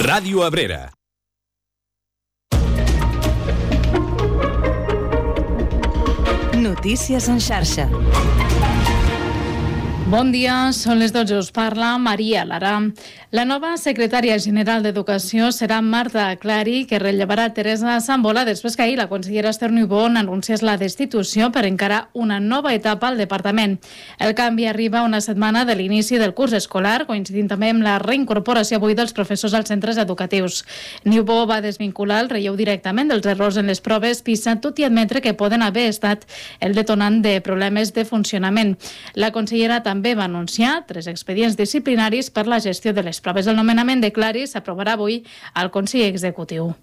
Ràdio Abrera. Notícies en xarxa. Bon dia, són les 12, us parla Maria Lara. La nova secretària general d'Educació serà Marta Clary, que rellevarà Teresa Sambola després que ahir la consellera Esther Niubó anunciés la destitució per encarar una nova etapa al departament. El canvi arriba una setmana de l'inici del curs escolar, coincidint també amb la reincorporació avui dels professors als centres educatius. Niubó va desvincular el relleu directament dels errors en les proves PISA, tot i admetre que poden haver estat el detonant de problemes de funcionament. La consellera també va anunciar 3 expedients disciplinaris per la gestió de les proves. El nomenament de Clary s'aprovarà avui al Consell Executiu.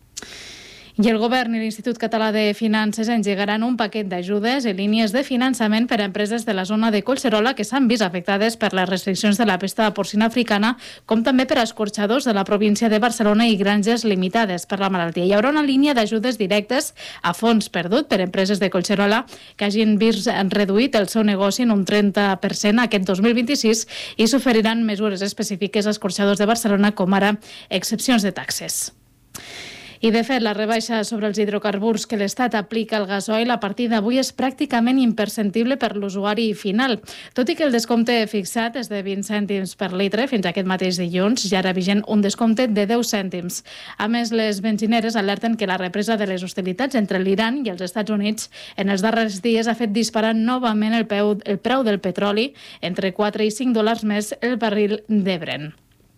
I el Govern i l'Institut Català de Finances engegaran un paquet d'ajudes i línies de finançament per a empreses de la zona de Collserola que s'han vist afectades per les restriccions de la pesta porcina africana, com també per a escorxadors de la província de Barcelona i granges limitades per la malaltia. Hi haurà una línia d'ajudes directes a fons perdut per a empreses de Collserola que hagin vist reduït el seu negoci en un 30% aquest 2026 i s'oferiran mesures específiques a escorxadors de Barcelona, com ara excepcions de taxes. I, de fet, la rebaixa sobre els hidrocarburs que l'Estat aplica al gasoil a partir d'avui és pràcticament imperceptible per l'usuari final. Tot i que el descompte fixat és de 20 cèntims per litre fins aquest mateix dilluns, ja era vigent un descompte de 10 cèntims. A més, les benzineres alerten que la represa de les hostilitats entre l'Iran i els Estats Units en els darrers dies ha fet disparar novament el preu del petroli entre 4 i 5 dòlars més el barril de Brent.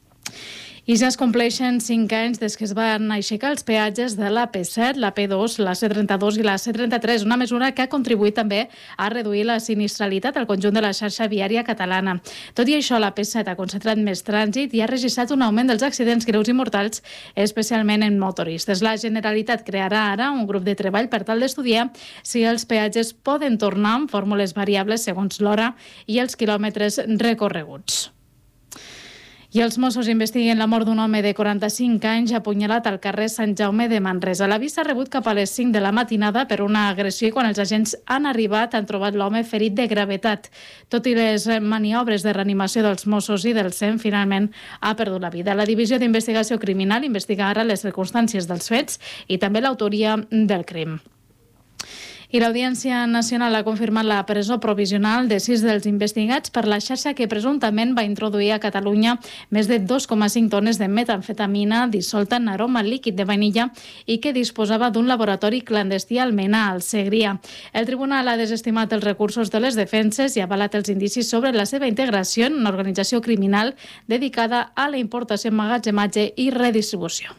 I ja es compleixen 5 anys des que es van aixecar els peatges de la P7, la P2, la C32 i la C33, una mesura que ha contribuït també a reduir la sinistralitat al conjunt de la xarxa viària catalana. Tot i això, la P7 ha concentrat més trànsit i ha registrat un augment dels accidents greus i mortals, especialment en motoristes. La Generalitat crearà ara un grup de treball per tal d'estudiar si els peatges poden tornar amb fórmules variables segons l'hora i els quilòmetres recorreguts. I els Mossos investiguen la mort d'un home de 45 anys apunyalat al carrer Sant Jaume de Manresa. L'avís s'ha rebut cap a les 5 de la matinada per una agressió i quan els agents han arribat han trobat l'home ferit de gravetat. Tot i les maniobres de reanimació dels Mossos i del SEM, finalment ha perdut la vida. La Divisió d'Investigació Criminal investiga ara les circumstàncies dels fets i també l'autoria del crim. I l'Audiència Nacional ha confirmat la presó provisional de 6 dels investigats per la xarxa que presumptament va introduir a Catalunya més de 2,5 tones de metamfetamina dissolta en aroma líquid de vainilla i que disposava d'un laboratori clandestí al Almenar, al Segrià. El tribunal ha desestimat els recursos de les defenses i ha avalat els indicis sobre la seva integració en una organització criminal dedicada a la importació, emmagatzematge i redistribució.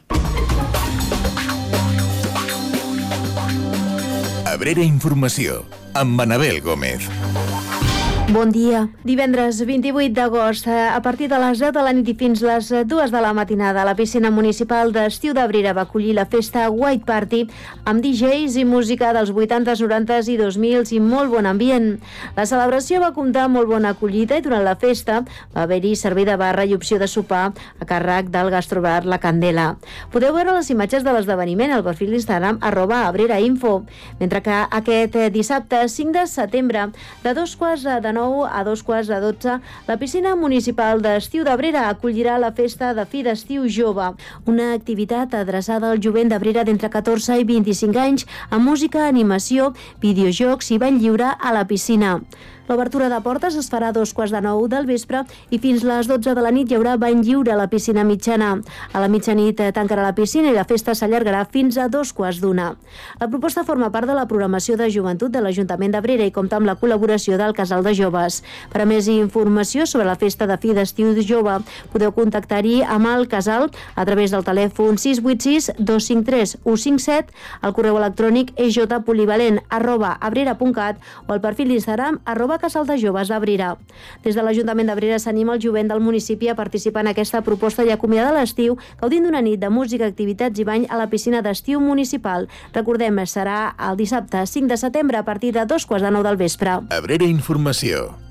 Abrera Informació, amb Manabel Gómez. Bon dia. Divendres 28 d'agost, a partir de les 10 de la nit i fins les 2 de la matinada, la piscina municipal d'Estiu d'Abrera va acollir la festa White Party amb DJs i música dels 80s, 90s i 2000s i molt bon ambient. La celebració va comptar amb molt bona acollida i durant la festa va haver-hi servei de barra i opció de sopar a càrrec del gastrobar La Candela. Podeu veure les imatges de l'esdeveniment al perfil d'Instagram @abrerainfo, mentre que aquest dissabte 5 de setembre de 2:15 a 2:15, la piscina municipal d'Estiu d'Abrera acollirà la festa de fi d'estiu jove, una activitat adreçada al jovent d'Abrera d'entre 14 i 25 anys amb música, animació, videojocs i ball lliure a la piscina. L'obertura de portes es farà a 8:45 del vespre i fins les 12 de la nit hi haurà bany lliure a la piscina mitjana. A la mitjanit tancarà la piscina i la festa s'allargarà fins a 2:15. La proposta forma part de la programació de joventut de l'Ajuntament d'Abrera i compta amb la col·laboració del Casal de Joves. Per a més informació sobre la festa de fi d'estiu jove, podeu contactar-hi amb el Casal a través del telèfon 686 253 157, el correu electrònic ejpolivalent@abrera.cat o el perfil d'Instagram @Casal de Joves d'Abrera. Des de l'Ajuntament d'Abrera s'anima el jovent del municipi a participar en aquesta proposta i acomiadar l'estiu gaudint d'una nit de música, activitats i bany a la piscina d'estiu municipal. Recordem, serà el dissabte 5 de setembre a partir de 2:15 del vespre. Abrera Informació,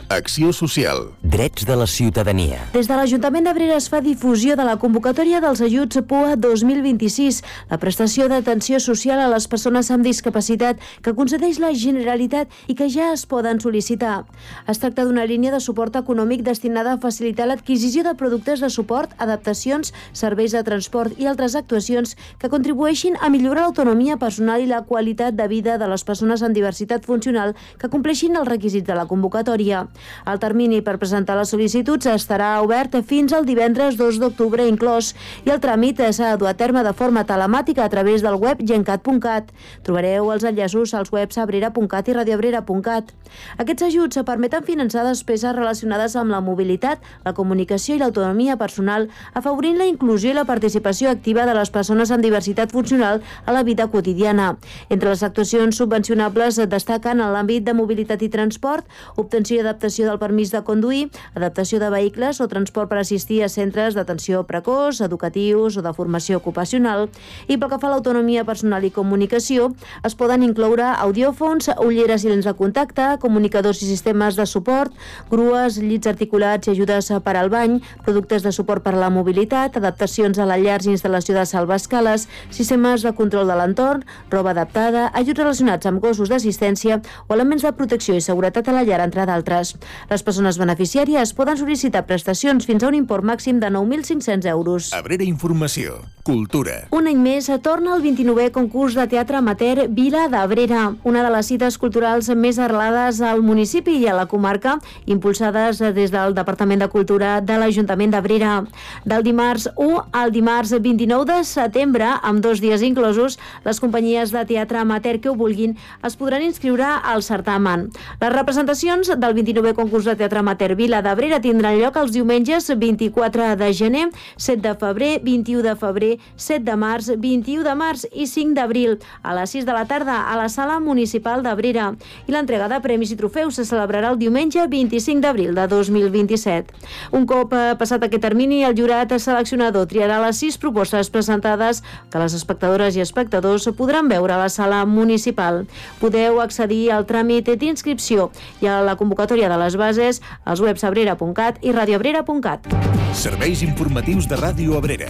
Acció social. Drets de la ciutadania. Des de l'Ajuntament d'Abrera es fa difusió de la convocatòria dels ajuts PUA 2026, la prestació d'atenció social a les persones amb discapacitat que concedeix la Generalitat i que ja es poden sol·licitar. Es tracta d'una línia de suport econòmic destinada a facilitar l'adquisició de productes de suport, adaptacions, serveis de transport i altres actuacions que contribueixin a millorar l'autonomia personal i la qualitat de vida de les persones amb diversitat funcional que compleixin els requisits de la convocatòria. El termini per presentar les sol·licituds estarà obert fins al divendres 2 d'octubre inclòs i el tràmit s'ha de dur a terme de forma telemàtica a través del web gencat.cat. Trobareu els enllaços als webs abrera.cat i radioabrera.cat. Aquests ajuts permeten finançar despeses relacionades amb la mobilitat, la comunicació i l'autonomia personal, afavorint la inclusió i la participació activa de les persones amb diversitat funcional a la vida quotidiana. Entre les actuacions subvencionables destaquen en l'àmbit de mobilitat i transport, obtenció i adaptació del permís de conduir, adaptació de vehicles o transport per assistir a centres d'atenció precoç, educatius o de formació ocupacional. I pel que fa a l'autonomia personal i comunicació, es poden incloure audiòfons, ulleres i lents de contacte, comunicadors i sistemes de suport, grues, llits articulats i ajudes per al bany, productes de suport per a la mobilitat, adaptacions a la llar i instal·lació de salvaescales, sistemes de control de l'entorn, roba adaptada, ajuts relacionats amb gossos d'assistència o elements de protecció i seguretat a la llar, entre d'altres. Les persones beneficiàries poden sol·licitar prestacions fins a un import màxim de 9.500 euros. Abrera Informació. Cultura. Un any més torna el 29è concurs de teatre amateur Vila d'Abrera, una de les cites culturals més arrelades al municipi i a la comarca, impulsades des del Departament de Cultura de l'Ajuntament d'Abrera. Del dimarts 1 al dimarts 29 de setembre, amb 2 dies inclosos, les companyies de teatre amateur que ho vulguin es podran inscriure al certamen. Les representacions del 29è concurs de teatre amateur Vila d'Abrera tindran lloc els diumenges 24 de gener, 7 de febrer, 21 de febrer, 7 de març, 21 de març i 5 d'abril, a les 6 de la tarda a la Sala Municipal d'Abrera. I l'entrega de premis i trofeus se celebrarà el diumenge 25 d'abril de 2027. Un cop passat aquest termini, el jurat seleccionador triarà les 6 propostes presentades que les espectadores i espectadors podran veure a la Sala Municipal. Podeu accedir al tràmit d'inscripció i a la convocatòria de les bases als webs abrera.cat i radioabrera.cat. Serveis informatius de Ràdio Abrera.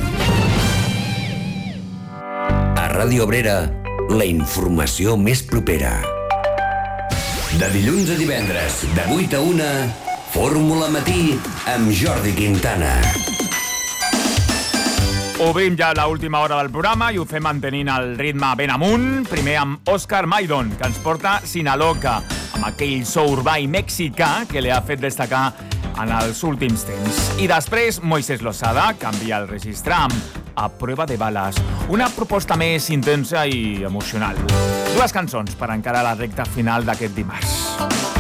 A Ràdio Abrera, la informació més propera. De dilluns a divendres, de 8 a 1, Fórmula Matí amb Jordi Quintana. Obrim ja l'última hora del programa i ho fem mantenint el ritme ben amunt. Primer amb Òscar Maidon, que ens porta Sinaloca, amb aquell so urbà i mexicà que li ha fet destacar en els últims temps. I després Moisés Losada canvia el registre amb A Prueba de Balas, una proposta més intensa i emocional. 2 cançons per encarar la recta final d'aquest dimarts.